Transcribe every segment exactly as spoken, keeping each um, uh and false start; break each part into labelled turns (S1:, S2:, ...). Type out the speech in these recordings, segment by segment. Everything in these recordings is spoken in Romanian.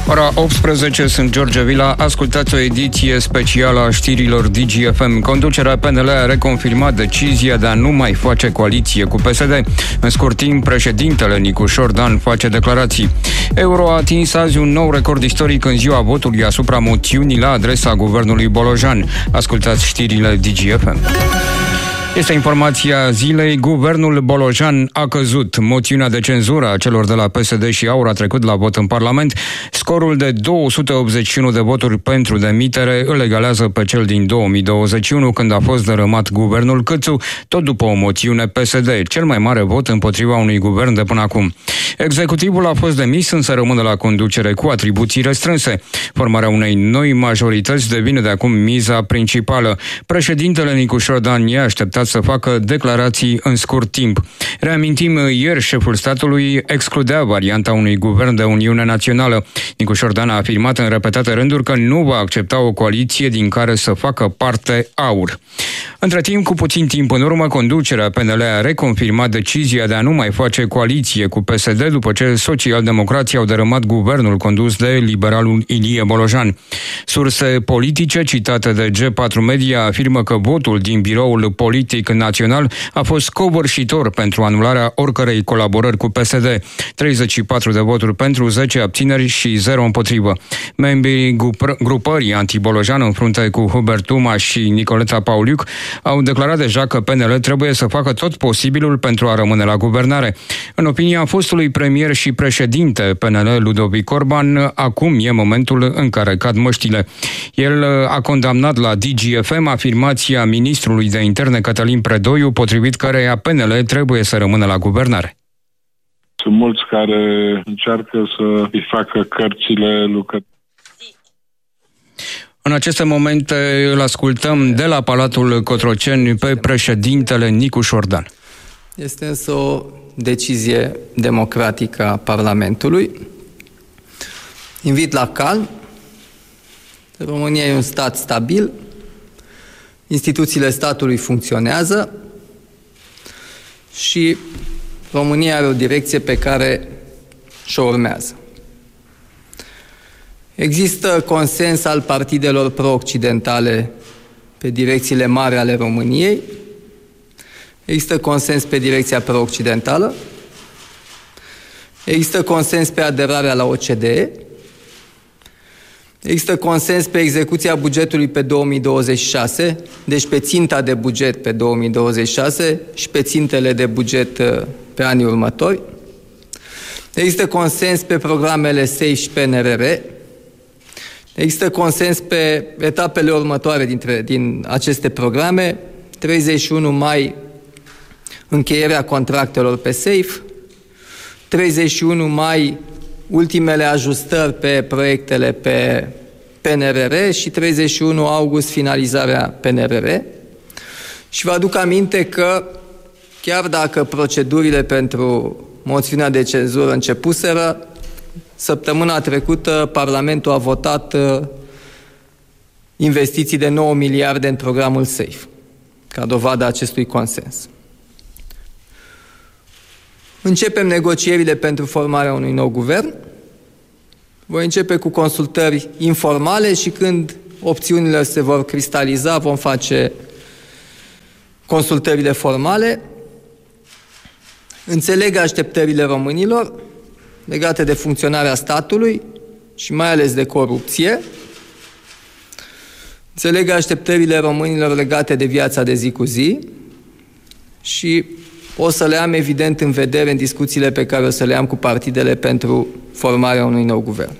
S1: Ora optsprezece, sunt George Vila. Ascultați o ediție specială a știrilor D G F M. Conducerea P N L a reconfirmat decizia de a nu mai face coaliție cu P S D. În scurt timp, președintele Nicu Șordan face declarații. Euro a atins azi un nou record istoric în ziua votului asupra moțiunii la adresa guvernului Bolojan. Ascultați știrile D G F M. Este informația zilei. Guvernul Bolojan a căzut. Moțiunea de cenzură a celor de la P S D și AUR a trecut la vot în Parlament. Scorul de două sute optzeci și unu de voturi pentru demitere îl egalează pe cel din două mii douăzeci și unu, când a fost dărâmat guvernul Câțu, tot după o moțiune P S D, cel mai mare vot împotriva unui guvern de până acum. Executivul a fost demis, însă rămâne la conducere cu atribuții restrânse. Formarea unei noi majorități devine de acum miza principală. Președintele Nicu Șordan e așteptat să facă declarații în scurt timp. Reamintim, ieri șeful statului excludea varianta unui guvern de Uniune Națională. Nicu Șordan a afirmat în repetate rânduri că nu va accepta o coaliție din care să facă parte AUR. Între timp, cu puțin timp în urmă, conducerea P N L a reconfirmat decizia de a nu mai face coaliție cu P S D după ce socialdemocrații au dărâmat guvernul condus de liberalul Ilie Bolojan. Surse politice citate de G patru Media afirmă că votul din biroul politic național a fost covârșitor pentru anularea oricărei colaborări cu P S D. treizeci și patru de voturi pentru, zece abțineri și zero împotrivă. Membrii grupării anti-Bolojan în frunte cu Hubert Tuma și Nicoleta Pauliuc au declarat deja că P N L trebuie să facă tot posibilul pentru a rămâne la guvernare. În opinia fostului premier și președinte P N L, Ludovic Orban, acum e momentul în care cad măștile. El a condamnat la D G F M afirmația ministrului de interne Cătălin Predoiu, potrivit căreia P N L trebuie să rămână la guvernare.
S2: Sunt mulți care încearcă să îi facă cărțile lucrătoare.
S1: În aceste momente îl ascultăm de la Palatul Cotroceni pe președintele Nicu Șordan.
S3: Este însă o decizie democratică a Parlamentului. Invit la calm. România e un stat stabil. Instituțiile statului funcționează și România are o direcție pe care și-o urmează. Există consens al partidelor pro-occidentale pe direcțiile mari ale României. Există consens pe direcția pro-occidentală. Există consens pe aderarea la O C D E. Există consens pe execuția bugetului pe două mii douăzeci și șase, deci pe ținta de buget pe două mii douăzeci și șase și pe țintele de buget pe anii următori. Există consens pe programele S E I și P N R R. Există consens pe etapele următoare dintre, din aceste programe. treizeci și unu mai, încheierea contractelor pe SAFE. treizeci și unu mai, ultimele ajustări pe proiectele pe P N R R și treizeci și unu august finalizarea P N R R. Și vă aduc aminte că chiar dacă procedurile pentru moțiunea de cenzură începuseră, săptămâna trecută Parlamentul a votat investiții de nouă miliarde în programul SAFE, ca dovadă a acestui consens. Începem negocierile pentru formarea unui nou guvern. Voi începe cu consultări informale și când opțiunile se vor cristaliza, vom face consultările formale. Înțeleg așteptările românilor legate de funcționarea statului și mai ales de corupție. Înțeleg așteptările românilor legate de viața de zi cu zi și o să le am evident în vedere în discuțiile pe care o să le am cu partidele pentru formarea unui nou guvern.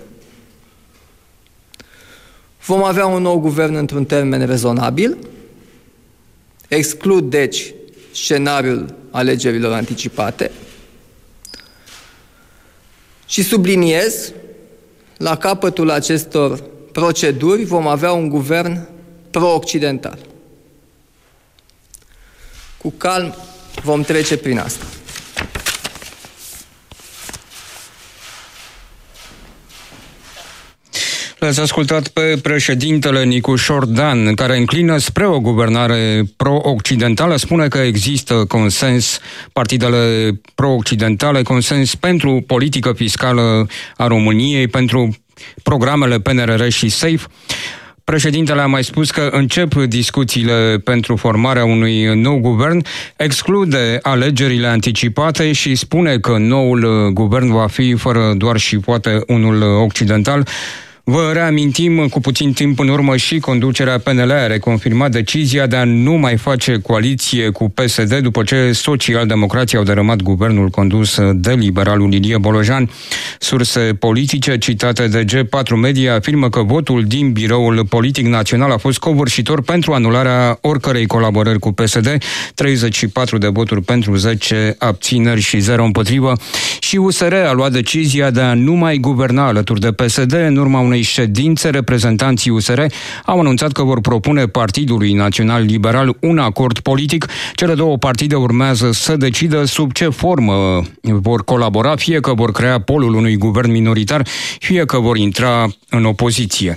S3: Vom avea un nou guvern într-un termen rezonabil. Exclud, deci, scenariul alegerilor anticipate. Și subliniez, la capătul acestor proceduri vom avea un guvern pro-occidental. Cu calm vom trece prin asta.
S1: L-ați ascultat pe președintele Nicu Șordan, care înclină spre o guvernare pro-occidentală. Spune că există consens, partidele pro-occidentale, consens pentru politică fiscală a României, pentru programele P N R R și SAFE. Președintele a mai spus că încep discuțiile pentru formarea unui nou guvern, exclude alegerile anticipate și spune că noul guvern va fi fără doar și poate unul occidental. Vă reamintim, cu puțin timp în urmă și conducerea P N L a reconfirmat decizia de a nu mai face coaliție cu P S D după ce socialdemocrații au dărâmat guvernul condus de liberalul Ilie Bolojan. Surse politice citate de G patru Media afirmă că votul din Biroul Politic Național a fost covârșitor pentru anularea oricărei colaborări cu P S D, treizeci și patru de voturi pentru, zece abțineri și zero împotrivă, și U S R a luat decizia de a nu mai guverna alături de P S D. În urma unei ședințe, reprezentanții U S R au anunțat că vor propune Partidului Național Liberal un acord politic. Cele două partide urmează să decidă sub ce formă vor colabora, fie că vor crea polul unui guvern minoritar, fie că vor intra în opoziție.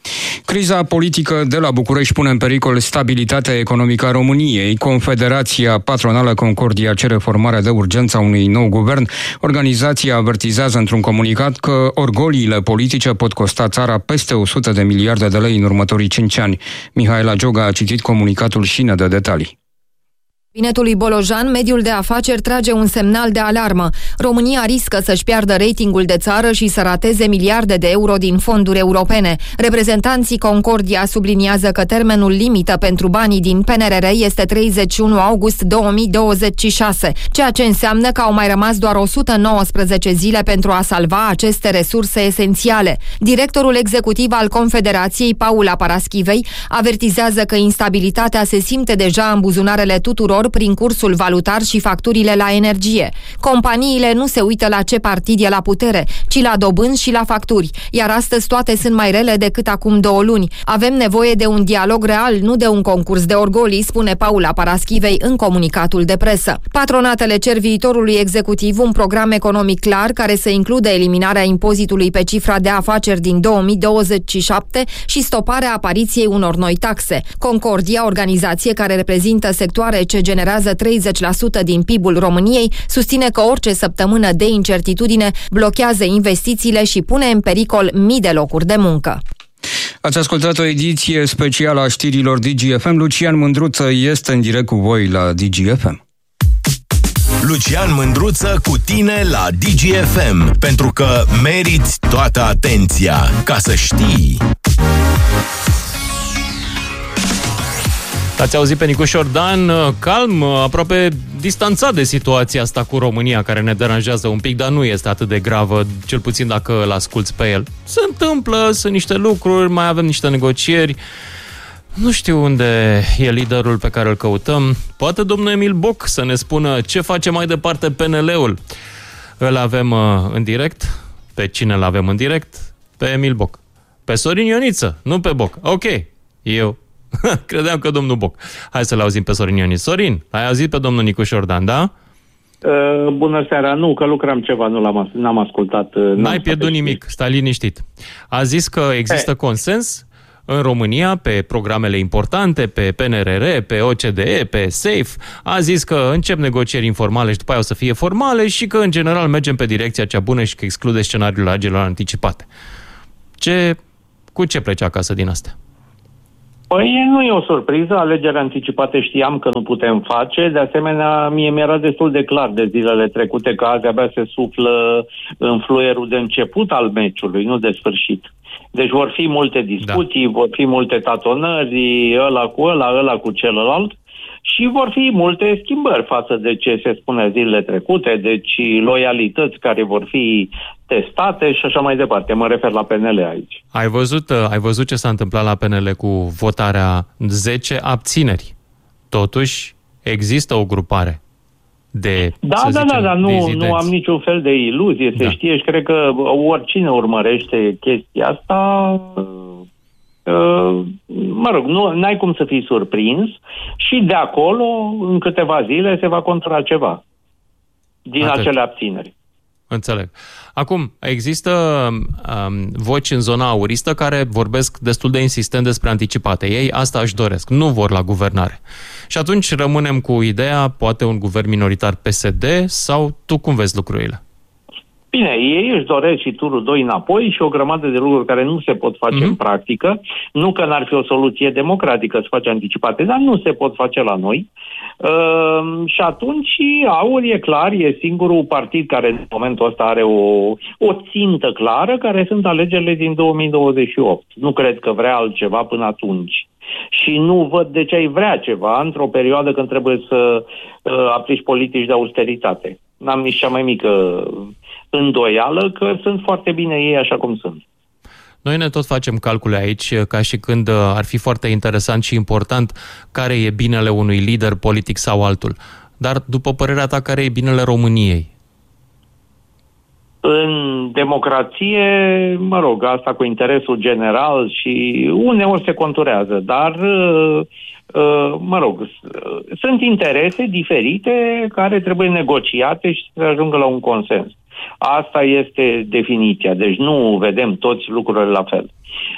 S1: Criza politică de la București pune în pericol stabilitatea economică a României. Confederația Patronală Concordia cere formarea de urgență a unui nou guvern. Organizația avertizează într-un comunicat că orgoliile politice pot costa țara peste o sută de miliarde de lei în următorii cinci ani. Mihaela Gioga a citit comunicatul și ne dă detalii.
S4: Cabinetului Bolojan, mediul de afaceri trage un semnal de alarmă. România riscă să-și piardă ratingul de țară și să rateze miliarde de euro din fonduri europene. Reprezentanții Concordia subliniază că termenul limită pentru banii din P N R R este treizeci și unu august două mii douăzeci și șase, ceea ce înseamnă că au mai rămas doar o sută nouăsprezece zile pentru a salva aceste resurse esențiale. Directorul executiv al Confederației, Paula Paraschivei, avertizează că instabilitatea se simte deja în buzunarele tuturor prin cursul valutar și facturile la energie. Companiile nu se uită la ce partid e la putere, ci la dobânzi și la facturi, iar astăzi toate sunt mai rele decât acum două luni. Avem nevoie de un dialog real, nu de un concurs de orgolii, spune Paula Paraschivei în comunicatul de presă. Patronatele cer viitorului executiv un program economic clar care să includă eliminarea impozitului pe cifra de afaceri din două mii douăzeci și șapte și stoparea apariției unor noi taxe. Concordia, organizație care reprezintă sectoare ce generează treizeci la sută din P I B-ul României, susține că orice săptămână de incertitudine blochează investițiile și pune în pericol mii de locuri de muncă.
S1: Ați ascultat o ediție specială a știrilor D G F M. Lucian Mândruță este în direct cu voi la D G F M.
S5: Lucian Mândruță cu tine la D G F M, pentru că meriți toată atenția, ca să știi.
S6: Ați auzit pe Nicu Șordan, calm, aproape distanțat de situația asta cu România, care ne deranjează un pic, dar nu este atât de gravă, cel puțin dacă îl asculți pe el. Se întâmplă, sunt niște lucruri, mai avem niște negocieri. Nu știu unde e liderul pe care îl căutăm. Poate domnul Emil Boc să ne spună ce face mai departe P N L-ul. Îl avem în direct. Pe cine îl avem în direct? Pe Emil Boc. Pe Sorin Ioniță, nu pe Boc. Ok, eu credeam că domnul Boc. Hai să-l auzim pe Sorin Ioniță. Sorin, ai auzit pe domnul Nicu Șordan, da?
S7: Uh, bună seara, nu, că lucram ceva, nu l-am, n-am ascultat. Uh,
S6: N-ai pierdut nimic, stai liniștit. A zis că există hey. consens în România pe programele importante, pe P N R R, pe O C D E, pe SAFE. A zis că încep negocieri informale și după aia o să fie formale și că în general mergem pe direcția cea bună și că exclude scenariul alegerilor anticipate. Ce, cu ce pleci acasă din astea?
S7: Păi nu e o surpriză, alegeri anticipate știam că nu putem face, de asemenea mie mi-era destul de clar de zilele trecute că azi abia se suflă în fluierul de început al meciului, nu de sfârșit. Deci vor fi multe discuții, da. vor fi multe tatonări, ăla cu ăla, ăla cu celălalt și vor fi multe schimbări față de ce se spune zilele trecute, deci loialități care vor fi testate și așa mai departe. Mă refer la P N L aici.
S6: Ai văzut, ai văzut ce s-a întâmplat la P N L cu votarea zece abțineri. Totuși, există o grupare de,
S7: Da,
S6: să
S7: da,
S6: zicem,
S7: da, da, nu,
S6: dizidenți.
S7: nu am niciun fel de iluzie, se da. știe și cred că oricine urmărește chestia asta, mă rog, nu n-ai cum să fii surprins și de acolo, în câteva zile, se va contura ceva din Atât. acele abțineri.
S6: Înțeleg. Acum, există um, voci în zona auristă care vorbesc destul de insistent despre anticipate. Ei asta își doresc, nu vor la guvernare. Și atunci rămânem cu ideea, poate un guvern minoritar P S D sau tu cum vezi lucrurile?
S7: Bine, ei își doresc și turul doi înapoi și o grămadă de lucruri care nu se pot face mm-hmm. în practică. Nu că n-ar fi o soluție democratică să face anticipate, dar nu se pot face la noi. Uh, și atunci AUR e clar, e singurul partid care în momentul ăsta are o, o țintă clară, care sunt alegerile din două mii douăzeci și opt. Nu cred că vrea altceva până atunci. Și nu văd de ce ai vrea ceva într-o perioadă când trebuie să uh, aplici politici de austeritate. N-am nici cea mai mică îndoială că sunt foarte bine ei așa cum sunt.
S6: Noi ne tot facem calcule aici, ca și când ar fi foarte interesant și important care e binele unui lider politic sau altul. Dar, după părerea ta, care e binele României?
S7: În democrație, mă rog, asta cu interesul general și uneori se conturează, dar, mă rog, sunt interese diferite care trebuie negociate și să ajungă la un consens. Asta este definiția, deci nu vedem toți lucrurile la fel.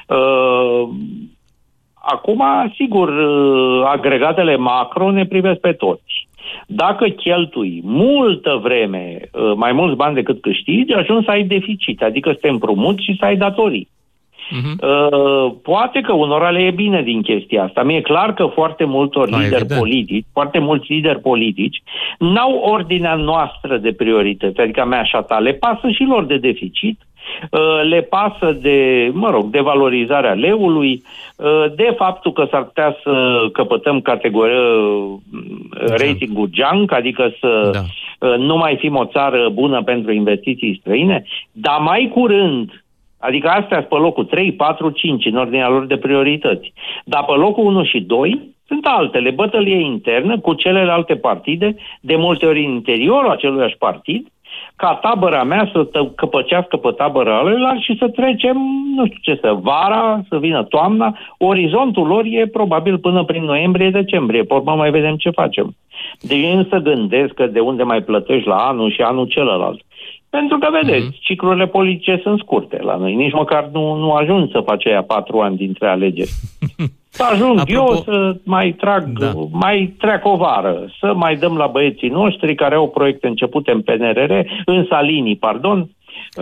S7: Acum, sigur, agregatele macro ne privesc pe toți. Dacă cheltui multă vreme mai mulți bani decât câștigi, ajungi să ai deficit, adică să te împrumuți și să ai datorii. Uh-huh. Uh, poate că unora le e bine din chestia asta. Mi-e clar că foarte multor lideri evident. politici, foarte mulți lideri politici n-au ordinea noastră de priorități, adică a mea și a ta. Le pasă și lor de deficit, uh, le pasă de, mă rog, de valorizarea leului, uh, de faptul că s-ar putea să căpătăm categoria uh, ratingul junk, adică să da. uh, nu mai fim o țară bună pentru investiții străine, dar mai curând, adică astea sunt pe locul trei, patru, cinci în ordinea lor de priorități. Dar pe locul unu și doi sunt altele, bătălie internă cu celelalte partide, de multe ori în interiorul aceluiași partid, ca tabăra mea să căpăcească pe tabăra alăilor și să trecem, nu știu ce să, vara, să vină toamna. Orizontul lor e probabil până prin noiembrie-decembrie, pe urmă mai vedem ce facem. Deci însă gândesc că de unde mai plătești la anul și anul celălalt. Pentru că, vedeți, mm-hmm. ciclurile politice sunt scurte la noi. Nici măcar nu, nu ajung să faci aia patru ani dintre alegeri. Să ajung Apropo... eu să mai trag, da. mai treac o vară, să mai dăm la băieții noștri care au proiecte începute în P N R R, în Salini, pardon.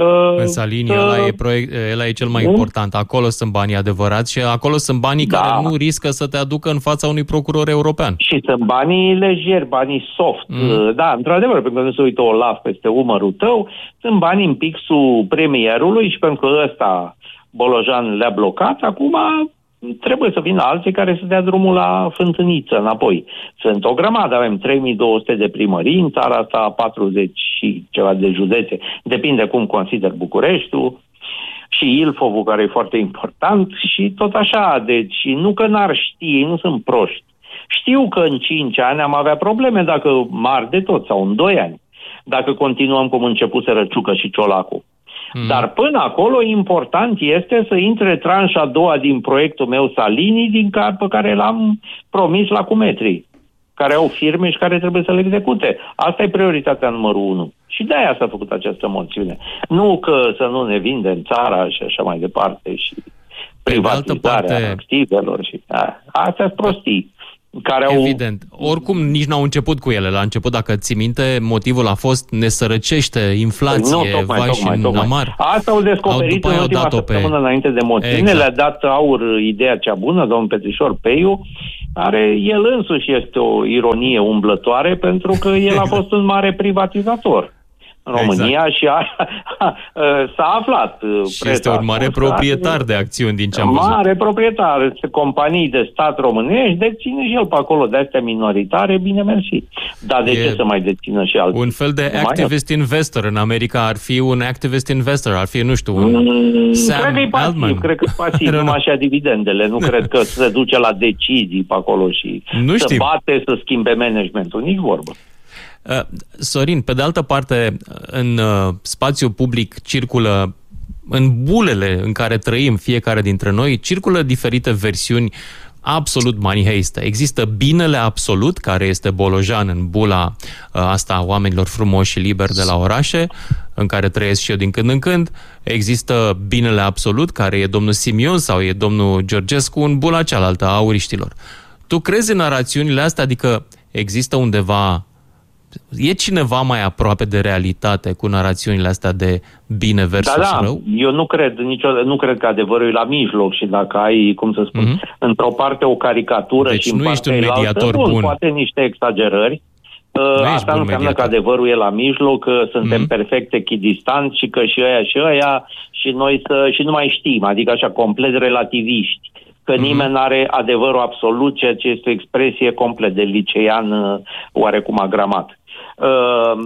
S6: În Salini, uh, ăla, e proiect, ăla e cel mai un... important. Acolo sunt banii adevărați și acolo sunt banii da. care nu riscă să te aducă în fața unui procuror european. Și
S7: sunt banii lejeri, banii soft. Mm. Da, într-adevăr, pentru că nu se uită o laf peste umărul tău, sunt banii în pixul premierului și pentru că ăsta Bolojan le-a blocat, acum trebuie să vină alții care să dea drumul la fântâniță înapoi. Sunt o grămadă, avem trei mii două sute de primării în țara asta, patruzeci și ceva de județe, depinde cum consider Bucureștiul, și Ilfovul, care e foarte important, și tot așa. Deci nu că n-ar ști, nu sunt proști. Știu că în cinci ani am avea probleme, dacă mari de tot, sau în doi ani, dacă continuăm cum începuseră Ciucă și Ciolacu. Mm. Dar până acolo important este să intre tranșa a doua din proiectul meu Salini, din care, pe care l-am promis la Cumetrii, care au firme și care trebuie să le execute. Asta e prioritatea numărul unu. Și de-aia s-a făcut această moțiune. Nu că să nu ne vindem țara și așa mai departe și privatizarea parte... activelor și a, astea sunt prostii. Care au...
S6: Evident. Oricum, nici n-au început cu ele. La început, dacă ții minte, motivul a fost ne sărăcește, inflație, nu, tocmai, vai tocmai, și tocmai. Namar.
S7: Asta au descoperit au, în ultima săptămână pe... înainte de moțiune. Exact. Le-a dat AUR ideea cea bună, domnul Petrișor Peiu, care el însuși este o ironie umblătoare, pentru că el a fost un mare privatizator în România, exact. Și a, a, a, s-a aflat.
S6: Și este un mare proprietar de acțiuni din ce am văzut.
S7: Mare proprietar, companii de stat românești, deține și el pe acolo de astea minoritare, bine mersi. Dar de e ce să mai dețină și alții?
S6: Un fel de activist investor în America ar fi un activist investor, ar fi, nu știu, un mm, Sam
S7: cred că e pasiv,
S6: Altman.
S7: Cred că e pasiv, numai așa dividendele. Nu cred că se duce la decizii pe acolo și nu să știm. bate, să schimbe managementul, nici vorbă.
S6: Uh, Sorin, pe de altă parte, în uh, spațiul public circulă, în bulele în care trăim fiecare dintre noi, circulă diferite versiuni absolut maniheiste. Există binele absolut, care este Bolojan în bula uh, asta a oamenilor frumoși și liberi de la orașe, în care trăiesc și eu din când în când. Există binele absolut, care e domnul Simion sau e domnul Georgescu în bula cealaltă a auriștilor. Tu crezi în narațiunile astea? Adică există undeva E cineva mai aproape de realitate cu narațiunile astea de bine versus
S7: da, da.
S6: rău?
S7: Eu nu cred niciodată, nu cred că adevărul e la mijloc și dacă ai, cum să spun,
S6: Mm-hmm.
S7: într-o parte o caricatură
S6: Deci
S7: și în
S6: nu ești
S7: partea
S6: un mediator
S7: altă,
S6: bun.
S7: poate niște exagerări. Nu Asta nu înseamnă mediator. Că adevărul e la mijloc, că suntem mm-hmm. perfect echidistanți și că și ăia și ăia și noi să, și nu mai știm, adică așa complet relativiști, că mm-hmm. nimeni nu are adevărul absolut, ceea ce este o expresie complet de licean oarecum agramat. Uh,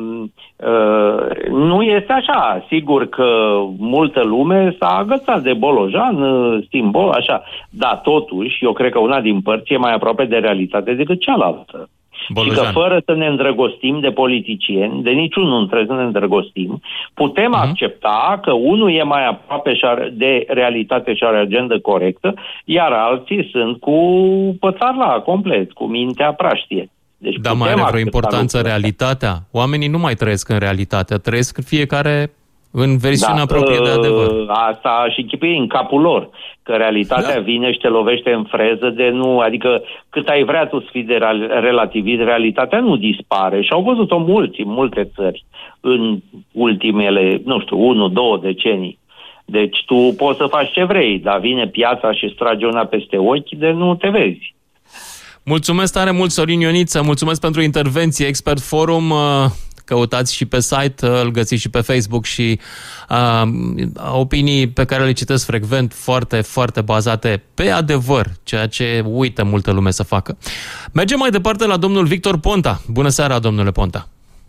S7: uh, nu este așa. Sigur că multă lume s-a agățat de Bolojan, uh, simbol, așa, dar totuși eu cred că una din părți e mai aproape de realitate decât cealaltă. Bolojan. Și că fără să ne îndrăgostim de politicieni, de niciunul nu trebuie să ne îndrăgostim, putem uh-huh. accepta că unul e mai aproape de realitate și are agendă corectă, iar alții sunt cu pățarla complet, cu mintea praștie. Deci
S6: dar mai are vreo importanță realitatea? Oamenii nu mai trăiesc în realitate, trăiesc fiecare în versiunea da, proprie de adevăr.
S7: Asta și chipui în capul lor, că realitatea da. vine și te lovește în freză de nu, adică cât ai vrea tu să fii de relativist, realitatea nu dispare și au văzut-o mulți, în multe țări, în ultimele, nu știu, unu, două decenii. Deci tu poți să faci ce vrei, dar vine piața și îți trage una peste ochi de nu te vezi.
S6: Mulțumesc tare mult, Sorin Ioniță, mulțumesc pentru intervenție, Expert Forum, căutați și pe site, îl găsiți și pe Facebook și uh, opinii pe care le citesc frecvent, foarte, foarte bazate pe adevăr, ceea ce uită multă lume să facă. Mergem mai departe la domnul Victor Ponta. Bună seara, domnule Ponta!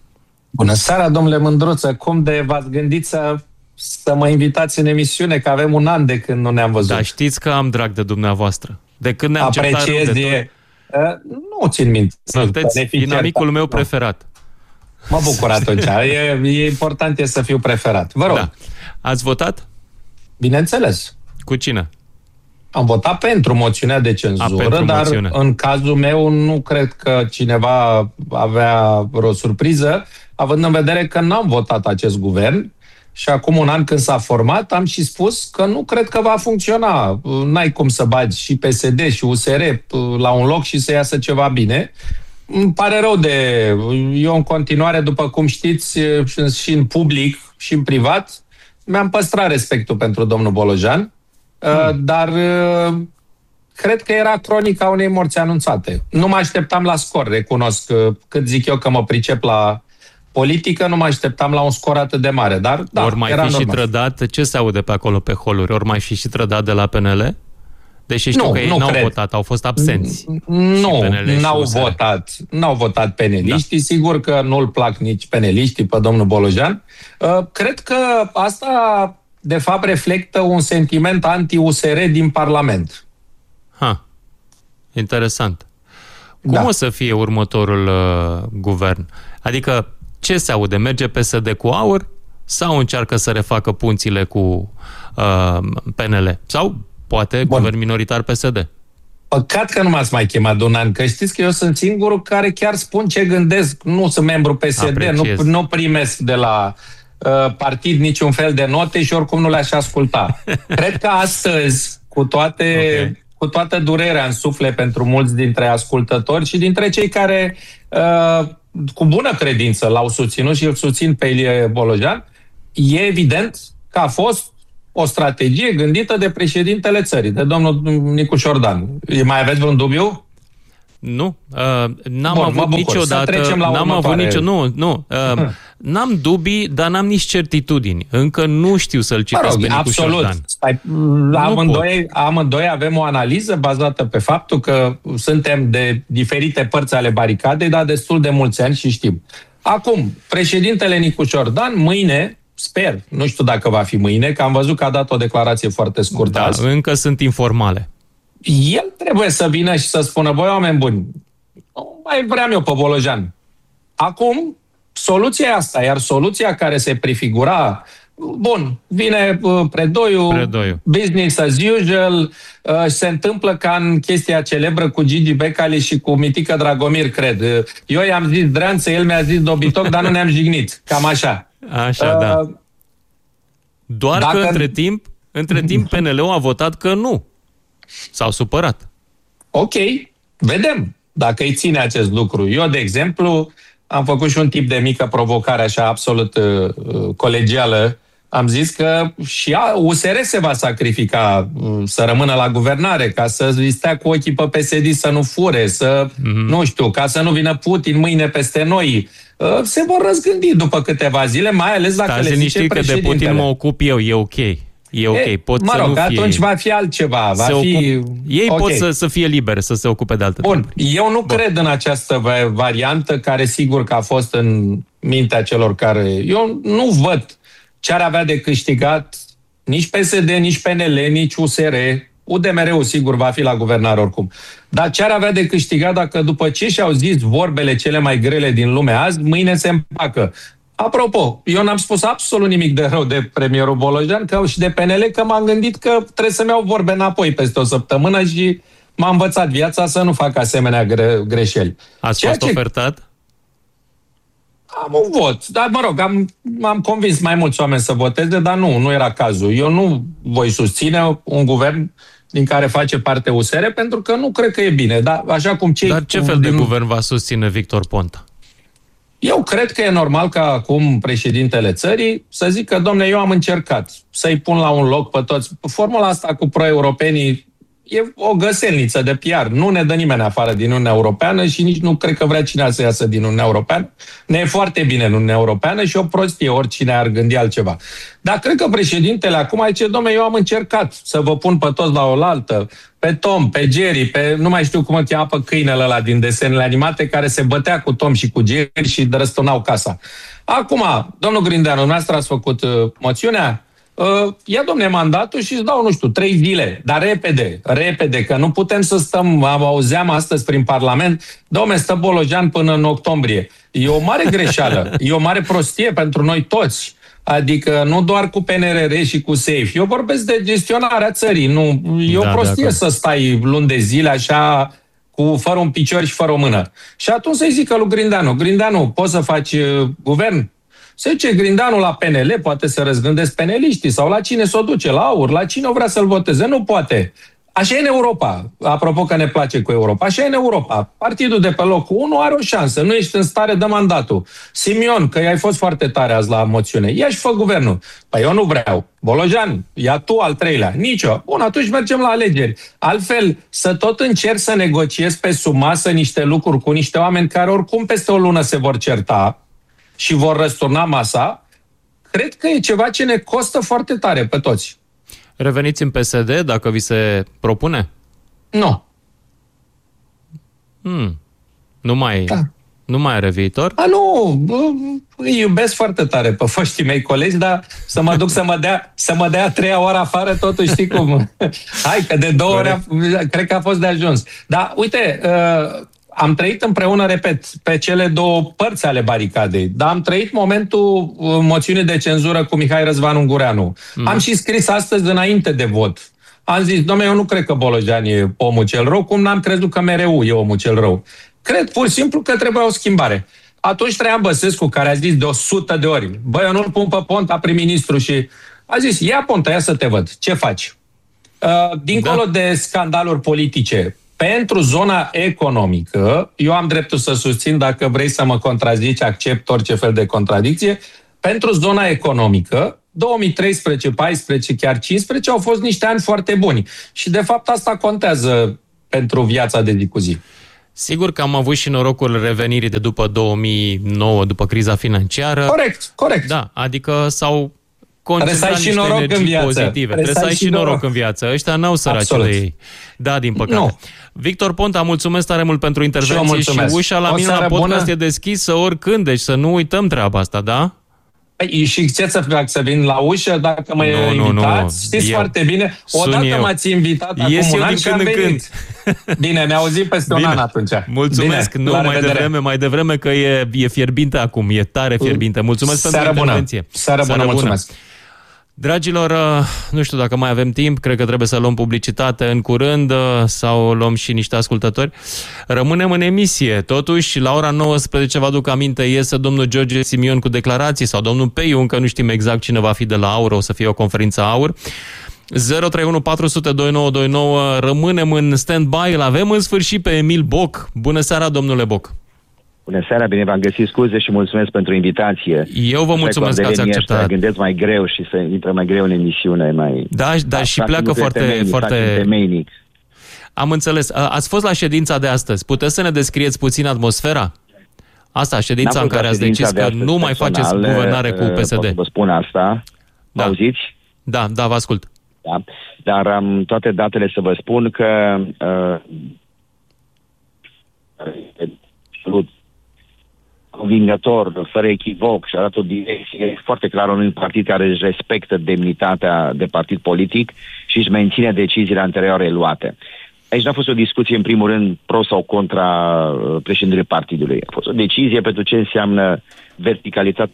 S8: Bună seara, domnule Mândruță! Cum de v-ați gândit să, să mă invitați în emisiune, că avem un an de când nu ne-am văzut?
S6: Da, știți că am drag de dumneavoastră. De când ne-am certat rău de tot.
S8: Uh, nu țin minte.
S6: Sunteți dinamicul meu preferat.
S8: Mă bucur atunci. E, e important e să fiu preferat. Vă rog. Da.
S6: Ați votat?
S8: Bineînțeles.
S6: Cu cine?
S8: Am votat pentru moțiunea de cenzură, A, dar moțiune. În cazul meu nu cred că cineva avea vreo surpriză, având în vedere că n-am votat acest guvern și acum un an când s-a format am și spus că nu cred că va funcționa. N-ai cum să bagi și P S D și U S R la un loc și să iasă ceva bine. Îmi pare rău de... Eu în continuare, după cum știți, și în public și în privat, mi-am păstrat respectul pentru domnul Bolojan, hmm. dar cred că era cronica unei morți anunțate. Nu mă așteptam la scor, recunosc. Cât zic eu că mă pricep la politică, nu mă așteptam la un scor atât de mare, dar da,
S6: ori mai
S8: era
S6: fi
S8: normal.
S6: Și trădat, ce se aude pe acolo pe holuri? Ori mai fi și trădat de la P N L? Deși știu nu, că ei n-au cred. votat, au fost absenți.
S8: Nu, n-au votat, n-au votat peneliștii, da. Sigur că nu-l plac nici peneliștii pe domnul Bolojan. Cred că asta, de fapt, reflectă un sentiment anti-U S R din Parlament.
S6: Ha, interesant. Cum
S8: da.
S6: o să fie următorul uh, guvern? Adică, ce se aude? Merge P S D cu aur sau încearcă să refacă punțile cu uh, P N L? Sau poate Bun. guvern minoritar P S D.
S8: Păcat că nu m-ați mai chemat de un an, că știți că eu sunt singurul care chiar spun ce gândesc. Nu sunt membru P S D, nu, nu primesc de la uh, partid niciun fel de note și oricum nu le-aș asculta. Cred că astăzi, cu toate... Okay. cu toată durerea în suflet pentru mulți dintre ascultători și dintre cei care uh, cu bună credință l-au susținut și îl susțin pe Ilie Bolojan, e evident că a fost o strategie gândită de președintele țării, de domnul Nicu Șordan. Mai aveți vreun dubiu?
S6: Nu. Uh, n-am Bun, avut niciodată... N-am avut nicio... Nu, nu. Uh, n-am dubii, dar n-am nici certitudini. Încă nu știu să-l citesc mă rog, pe Nicu
S8: absolut.
S6: Șordan.
S8: Stai, amândoi, amândoi avem o analiză bazată pe faptul că suntem de diferite părți ale baricadei, dar destul de mulți ani și știm. Acum, președintele Nicu Șordan, mâine... Sper, nu știu dacă va fi mâine, că am văzut că a dat o declarație foarte scurtă
S6: da,
S8: azi.
S6: Încă sunt informale.
S8: El trebuie să vină și să spună, băi, oameni buni, nu mai vreau eu pe Bolojan. Acum, soluția e asta, iar soluția care se prefigura, bun, vine uh, Predoiu,
S6: Predoiu,
S8: business as usual, uh, se întâmplă ca în chestia celebră cu Gigi Becali și cu Mitică Dragomir, cred. Eu i-am zis Dreanță, el mi-a zis Dobitoc, dar nu ne-am jignit. Cam așa.
S6: Așa, uh, da. Doar dacă... că între timp, între timp P N L-ul a votat că nu. S-au supărat.
S8: Ok, vedem dacă îi ține acest lucru. Eu, de exemplu, am făcut și un tip de mică provocare, așa, absolut uh, colegială. Am zis că și U S R se va sacrifica uh, să rămână la guvernare, ca să stea cu ochii pe P S D să nu fure, să, mm-hmm. nu știu, ca să nu vină Putin mâine peste noi. Uh, se vor răzgândi după câteva zile, mai ales dacă
S6: Stați
S8: le zice președintele.
S6: Că de Putin mă ocup eu, e ok. E ok, e, pot
S8: mă
S6: să
S8: rog,
S6: nu fie...
S8: atunci va fi altceva. Va fi...
S6: Ocup... Ei okay. pot să, să fie liberi, să se ocupe de alte
S8: Bun,
S6: treburi.
S8: eu nu Bun. cred în această variantă, care sigur că a fost în mintea celor care... Eu nu văd ce ar avea de câștigat nici P S D, nici P N L, nici U S R. U D M R-ul sigur va fi la guvernare oricum. Dar ce ar avea de câștigat dacă după ce și-au zis vorbele cele mai grele din lume azi, mâine se împacă? Apropo, eu n-am spus absolut nimic de rău de premierul Bolojan că și de P N L, că m-am gândit că trebuie să-mi iau vorbe înapoi peste o săptămână și m-a învățat viața să nu fac asemenea gre- greșeli.
S6: Ați Ceea fost ce... ofertat?
S8: Am un vot, dar mă rog, am, am convins mai mulți oameni să voteze, dar nu, nu era cazul. Eu nu voi susține un guvern din care face parte U S R, pentru că nu cred că e bine. Dar, așa cum cei
S6: dar ce fel
S8: din...
S6: de guvern va susține Victor Ponta?
S8: Eu cred că e normal ca acum președintele țării să zică, domne, eu am încercat să-i pun la un loc pe toți. Formula asta cu pro-europenii e o găselniță de P R. Nu ne dă nimeni afară din Uniunea Europeană și nici nu cred că vrea cine să iasă din Uniunea Europeană. Ne e foarte bine în Uniunea Europeană și o prostie oricine ar gândi altceva. Dar cred că președintele acum zice, domne, eu am încercat să vă pun pe toți la oaltă, pe Tom, pe Jerry, pe nu mai știu cum îl cheamă pe câinele ăla din desenele animate care se bătea cu Tom și cu Jerry și răsturnau casa. Acum, domnul Grindeanu, dumneavoastră ați făcut uh, moțiunea? Uh, ia, domne, mandatul și îți dau, nu știu, trei zile, dar repede, repede, că nu putem să stăm, am auzeam astăzi prin Parlament, domne, stă Bolojan până în octombrie. E o mare greșeală, e o mare prostie pentru noi toți. Adică nu doar cu P N R R și cu SAFE. Eu vorbesc de gestionarea țării. Nu, e da, o prostie să stai luni de zile așa, cu, fără un picior și fără o mână. Și atunci să-i zică lui Grindeanu, Grindeanu, poți să faci uh, guvern? Se duce Grindeanu la P N L, poate să răzgândesc peneliștii, sau la cine s-o duce, la AUR, la cine o vrea să-l voteze. Nu poate. Așa e în Europa. Apropo că ne place cu Europa. Așa e în Europa. Partidul de pe locul unu are o șansă. Nu ești în stare, de mandatul. Simion, că ai fost foarte tare azi la moțiune. Ia și fă guvernul. Păi eu nu vreau. Bolojan, ia tu al treilea. Nicio. Bun, atunci mergem la alegeri. Altfel, să tot încerc să negociez pe sub masă niște lucruri cu niște oameni care oricum peste o lună se vor certa și vor răsturna masa, cred că e ceva ce ne costă foarte tare pe toți.
S6: Reveniți în P S D dacă vi se propune?
S8: Nu.
S6: Hmm. Nu mai,
S8: da.
S6: nu mai are viitor?
S8: A, nu, îi iubesc foarte tare pe foștii mei colegi, dar să mă duc să mă dea, să mă dea a treia oră afară, totuși știi cum. Hai, că de două ore cred că a fost de ajuns. Dar uite, uh, am trăit împreună, repet, pe cele două părți ale baricadei, dar am trăit momentul moțiunii de cenzură cu Mihai Răzvan Ungureanu. Mm. Am și scris astăzi înainte de vot. Am zis, dom'le, eu nu cred că Bolojan e omul cel rău, cum n-am crezut că M R U e omul cel rău. Cred pur și simplu că trebuie o schimbare. Atunci Traian Băsescu, care a zis de o sută de ori, bă, eu nu-l pun pe Ponta prim-ministru și a zis, ia Ponta, ia să te văd, ce faci? Uh, dincolo da. de scandaluri politice, pentru zona economică, eu am dreptul să susțin, dacă vrei să mă contrazici, accept orice fel de contradicție. Pentru zona economică, două mii treisprezece, paisprezece, chiar cincisprezece au fost niște ani foarte buni. Și de fapt asta contează pentru viața de zi cu zi.
S6: Sigur că am avut și norocul revenirii de după două mii nouă, după criza financiară.
S8: Corect, corect.
S6: Da, adică s-au concentrat niște
S8: noroc
S6: energii pozitive. Trebuie să ai și noroc. noroc în viață. Ăștia n-au săracele ei. Da, din păcate. No. Victor Ponta, mulțumesc tare mult pentru intervenție și, și ușa la mine la podcast bună. E deschisă oricând, deci să nu uităm treaba asta, da?
S8: Păi, și ce să fac, să vin la ușă dacă mă no, invitați? No, no. Știți eu. foarte bine. Odată eu. m-ați invitat
S6: Ies
S8: acum un
S6: an și am venit.
S8: Bine, ne auzim peste bine. un an atunci.
S6: Mulțumesc. Bine, nu, mai devreme, mai devreme că e, e fierbinte acum, e tare fierbinte. Mulțumesc
S8: Seară
S6: pentru
S8: bună.
S6: intervenție.
S8: Seară bună, Seară mulțumesc. Bună.
S6: Dragilor, nu știu dacă mai avem timp, cred că trebuie să luăm publicitate în curând sau luăm și niște ascultători. Rămânem în emisie. Totuși, la ora nouăsprezece, vă aduc aminte, iese domnul George Simion cu declarații sau domnul Peiu, încă nu știm exact cine va fi de la AUR, o să fie o conferință AUR. zero trei unu patru zero zero doi nouă doi nouă, rămânem în stand-by, îl avem în sfârșit pe Emil Boc. Bună seara, domnule Boc!
S9: Bună seara, bine v-am găsit, scuze și mulțumesc pentru invitație.
S6: Eu vă mulțumesc că ați acceptat.
S9: Să gândesc mai greu și să intră mai greu în emisiune. Mai...
S6: Da, da, și pleacă foarte...
S9: Temeinic,
S6: foarte...
S9: temeinic.
S6: Am înțeles. Ați fost la ședința de astăzi. Puteți să ne descrieți puțin atmosfera? Asta, ședința în care ați decis că nu mai faceți guvernare cu P S D.
S9: Pot să vă spun asta.
S6: Da.
S9: Auziți?
S6: Da, da, vă ascult.
S9: Da. Dar am toate datele să vă spun că uh, convingător, fără echivoc și arată o direcție foarte clară unui partid care își respectă demnitatea de partid politic și își menține deciziile anterioare luate. Aici n-a fost o discuție, în primul rând, pro sau contra președintelui partidului. A fost o decizie pentru ce înseamnă verticalitate,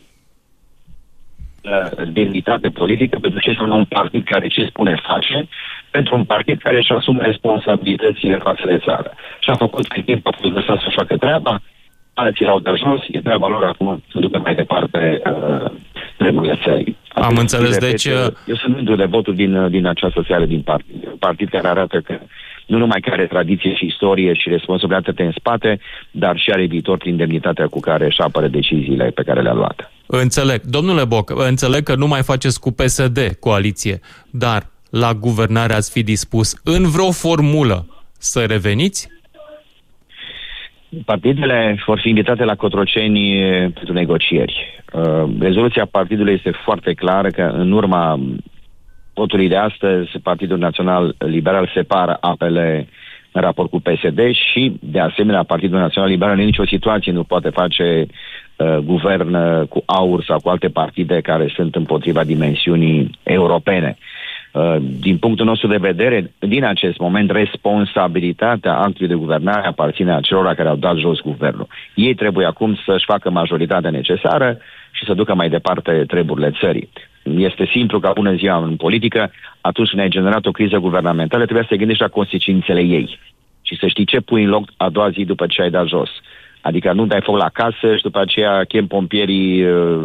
S9: demnitate politică, pentru ce înseamnă un partid care ce spune face, pentru un partid care își asumă responsabilitățile față de țară. Și a făcut cât timp a fost lăsat să facă treaba, alții l-au de jos, e treaba lor acum să ducă mai departe uh, treburile țării.
S6: Am înțeles,
S9: repet,
S6: deci...
S9: Eu sunt mândru de votul din, din această seară din partid. Un partid care arată că nu numai că are tradiție și istorie și responsabilitate în spate, dar și are viitor prin demnitatea cu care își apără deciziile pe care le-a luat.
S6: Înțeleg. Domnule Boc, înțeleg că nu mai faceți cu P S D coaliție, dar la guvernare ați fi dispus în vreo formulă să reveniți?
S9: Partidele vor fi invitate la Cotroceni pentru negocieri. Rezoluția partidului este foarte clară că în urma votului de astăzi, Partidul Național Liberal separă apele în raport cu P S D și, de asemenea, Partidul Național Liberal în nicio situație nu poate face uh, guvern uh, cu AUR sau cu alte partide care sunt împotriva dimensiunii europene. Uh, din punctul nostru de vedere, din acest moment, responsabilitatea actului de guvernare aparține acelora care au dat jos guvernul. Ei trebuie acum să-și facă majoritatea necesară și să ducă mai departe treburile țării. Este simplu ca bună ziua în politică, atunci când ai generat o criză guvernamentală, trebuie să te gândești la consecințele ei și să știi ce pui în loc a doua zi după ce ai dat jos. Adică nu dai foc la casă și după aceea chem pompierii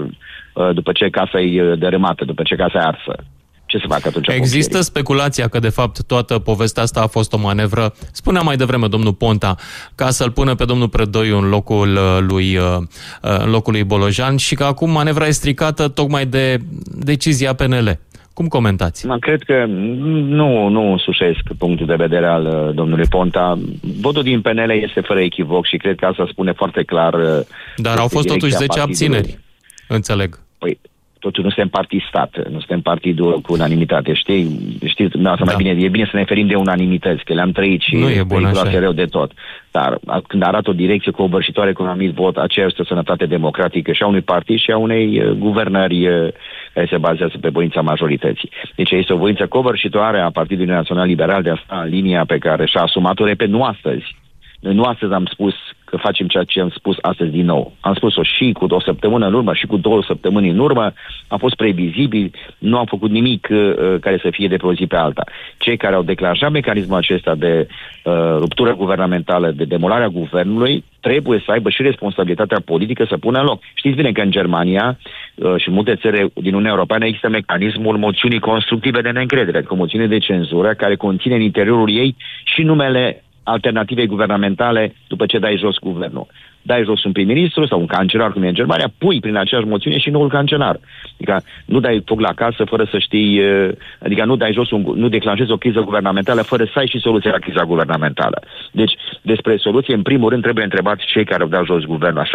S9: după ce casa e dărâmată, după ce casa e arsă. Ce să facă atunci?
S6: Există
S9: pompierii?
S6: Speculația că, de fapt, toată povestea asta a fost o manevră, spunea mai devreme domnul Ponta, ca să-l pună pe domnul Predoiu în locul lui, în locul lui Bolojan și că acum manevra e stricată tocmai de decizia P N L. Cum comentați?
S9: Mă, cred că nu, nu însușesc punctul de vedere al domnului Ponta. Votul din P N L este fără echivoc și cred că asta spune foarte clar.
S6: Dar au fost totuși zece abțineri, înțeleg.
S9: Păi, totuși nu suntem partid-stat, nu suntem partidul cu unanimitate. Știi, știți, da. mai bine, e bine să ne ferim de unanimități, că le-am trăit și
S6: nu e bun așa.
S9: rău de tot. Dar când arată o direcție covârșitoare cu un anumit vot, aceea este o sănătate democratică și a unui partid și a unei uh, guvernări uh, care se bazează pe voința majorității. Deci este o voință covârșitoare a Partidului Național Liberal de a sta în linia pe care și-a asumat-o, repet, nu astăzi. Noi nu astăzi am spus că facem ceea ce am spus astăzi din nou. Am spus-o și cu o săptămână în urmă și cu două săptămâni în urmă. Am fost previzibil, nu am făcut nimic uh, care să fie de pe o zi pe alta. Cei care au declanșat mecanismul acesta de uh, ruptură guvernamentală, de demolarea guvernului, trebuie să aibă și responsabilitatea politică să pună în loc. Știți bine că în Germania uh, și în multe țări din Uniunea Europeană există mecanismul moțiunii constructive de neîncredere, cu moțiune de cenzură, care conține în interiorul ei și numele alternative guvernamentale după ce dai jos guvernul. Dai jos un prim-ministru sau un cancelar, cum e în Germania, pui prin aceeași moțiune și noul cancelar. Adică nu dai foc la casă fără să știi, adică nu dai jos un, nu declanșezi o criză guvernamentală fără să ai și soluția la criza guvernamentală. Deci, despre soluție, în primul rând, trebuie întrebați cei care au dat jos guvernul. Așa